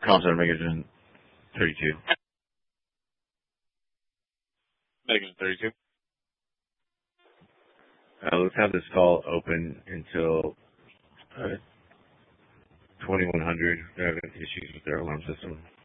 Call center Megagen 32. Megagen 32. Let's have this call open until 2100. They're having issues with their alarm system.